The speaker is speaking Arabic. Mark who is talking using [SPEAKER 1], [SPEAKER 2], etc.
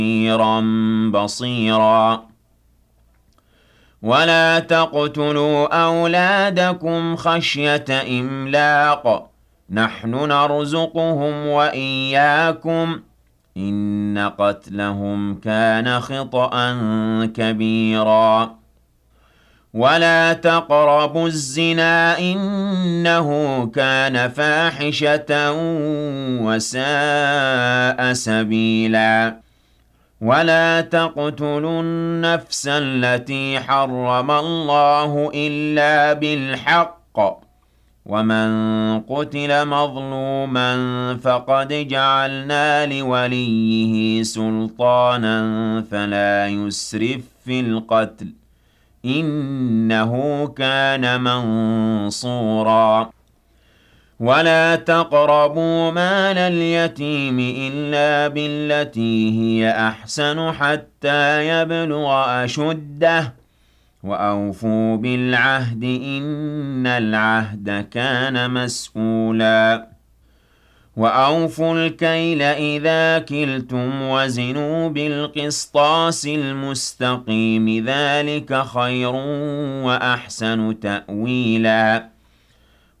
[SPEAKER 1] خبيرا بصيرا ولا تقتلوا أولادكم خشية إملاق نحن نرزقهم وإياكم إن قتلهم كان خطأ كبيرا ولا تقربوا الزنا إنه كان فاحشة وساء سبيلا ولا تقتلوا النفس التي حرم الله إلا بالحق ومن قتل مظلوما فقد جعلنا لوليه سلطانا فلا يسرف في القتل إنه كان منصورا ولا تقربوا مال اليتيم إلا بالتي هي أحسن حتى يبلغ أشده وأوفوا بالعهد إن العهد كان مسؤولا وأوفوا الكيل إذا كلتم وزنوا بالقسطاس المستقيم ذلك خير وأحسن تأويلا